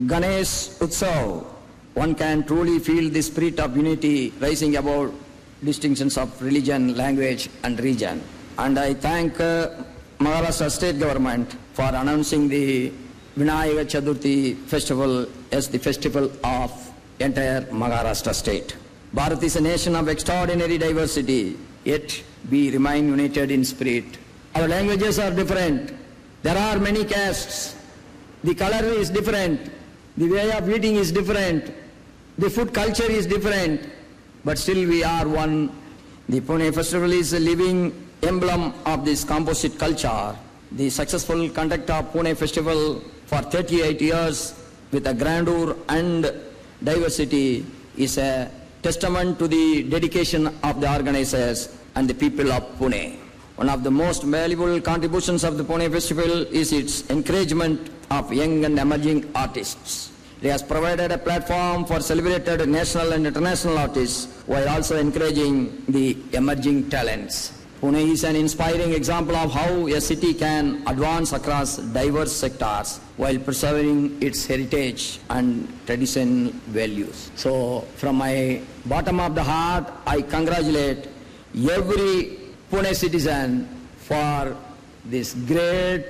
Ganesh Utsav, one can truly feel the spirit of unity rising above distinctions of religion, language and region. And I thank Maharashtra state government for announcing the Vinayaka Chaturthi festival as the festival of entire Maharashtra state. Bharat is a nation of extraordinary diversity, yet we remain united in spirit. Our languages are different. There are many castes. The color is different. The way of eating is different. The food culture is different. But still we are one. The Pune festival is a living emblem of this composite culture. The successful conduct of Pune festival for 38 years with a grandeur and diversity is a testament to the dedication of the organizers and the people of Pune. One of the most valuable contributions of the Pune festival is its encouragement of young and emerging artists. It has provided a platform for celebrated national and international artists while also encouraging the emerging talents. Pune is an inspiring example of how a city can advance across diverse sectors while preserving its heritage and traditional values. So, from my bottom of the heart, I congratulate every Pune citizen for this great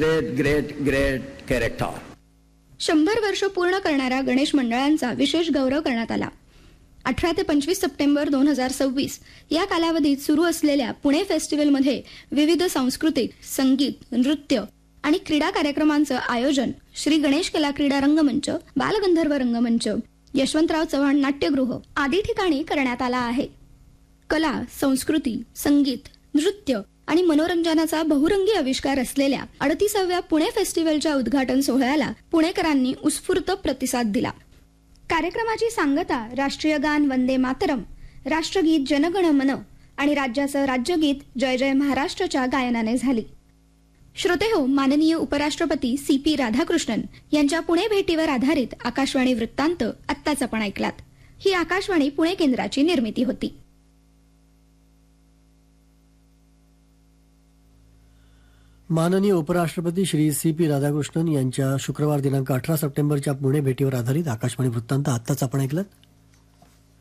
character. 100 वर्ष पूर्ण करणाऱ्या गणेश मंडळांचा विशेष गौरव करण्यात आला. 18 ते 25 September 2026 या कालावधीत सुरू असलेल्या पुणे फेस्टिवलमध्ये विविध सांस्कृतिक, संगीत, नृत्य आणि क्रीडा कार्यक्रमांचं आयोजन श्री गणेश कला क्रीडा रंगमंच, बालगंधर्व रंगमंच, यशवंतराव चव्हाण नाट्यगृह आदी ठिकाणी करण्यात आला आहे. कला, संस्कृती, संगीत, नृत्य आणि मनोरंजनाचा बहुरंगी आविष्कार असलेल्या 38व्या पुणे फेस्टिवलच्या उद्घाटन सोहळ्याला पुणेकरांनी उत्स्फूर्त प्रतिसाद दिला. कार्यक्रमाची सांगता राष्ट्रीय गान वंदे मातरम, राष्ट्रगीत जनगण मन आणि राज्याचं राज्यगीत जय जय महाराष्ट्रच्या गायनाने झाली. श्रोतेहो, माननीय उपराष्ट्रपती CP राधाकृष्णन यांच्या पुणे भेटीवर आधारित आकाशवाणी वृत्तांत आत्ताच आपण ऐकलात. ही आकाशवाणी पुणे केंद्राची निर्मिती होती. माननीय उपराष्ट्रपती श्री CP राधाकृष्णन यांच्या शुक्रवार दिनांक 18 सप्टेंबरच्या पुणे भेटीवर आधारित आकाशवाणी वृत्तांत आत्ताच आपण ऐकलं.